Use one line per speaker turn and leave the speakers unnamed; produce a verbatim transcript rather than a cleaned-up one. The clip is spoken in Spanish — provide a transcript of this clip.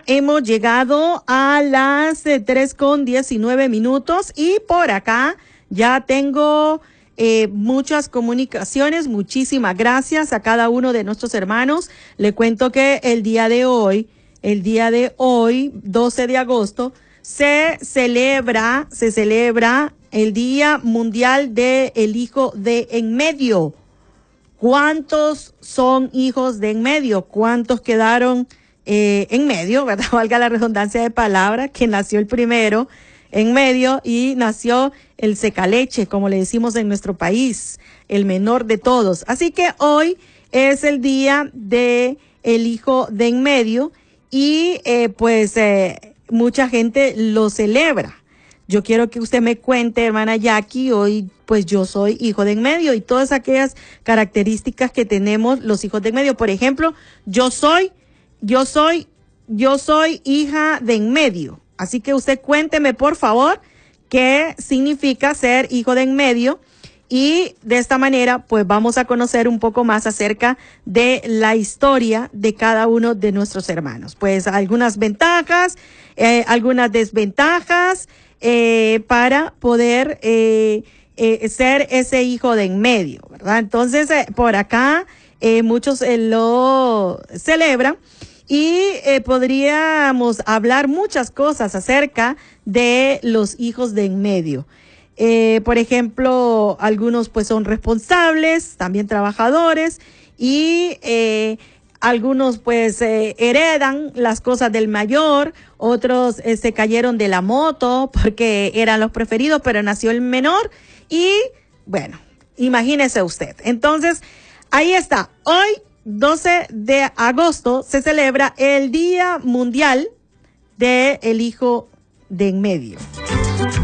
hemos llegado a las eh, tres con diecinueve minutos y por acá ya tengo eh, muchas comunicaciones. Muchísimas gracias a cada uno de nuestros hermanos. Le cuento que el día de hoy, el día de hoy, doce de agosto, se celebra, se celebra el Día Mundial del Hijo de En Medio. ¿Cuántos son hijos de en medio? ¿Cuántos quedaron eh, en medio, verdad? Valga la redundancia de palabra, que nació el primero en medio y nació el secaleche, como le decimos en nuestro país, el menor de todos. Así que hoy es el día de el hijo de en medio y eh, pues eh, mucha gente lo celebra. Yo quiero que usted me cuente, hermana Jackie, hoy pues yo soy hijo de en medio y todas aquellas características que tenemos los hijos de en medio. Por ejemplo, yo soy, yo soy, yo soy hija de en medio. Así que usted cuénteme, por favor, qué significa ser hijo de en medio. Y de esta manera, pues vamos a conocer un poco más acerca de la historia de cada uno de nuestros hermanos. Pues algunas ventajas, eh, algunas desventajas, eh, para poder eh, eh, ser ese hijo de en medio, ¿verdad? Entonces, eh, por acá, eh, muchos eh, lo celebran. Y eh, podríamos hablar muchas cosas acerca de los hijos de en medio. Eh, por ejemplo, algunos pues son responsables, también trabajadores y eh, algunos pues eh, heredan las cosas del mayor, otros eh, se cayeron de la moto porque eran los preferidos, pero nació el menor y bueno, imagínese usted. Entonces, ahí está. Hoy, doce de agosto, se celebra el Día Mundial del Hijo de en Medio.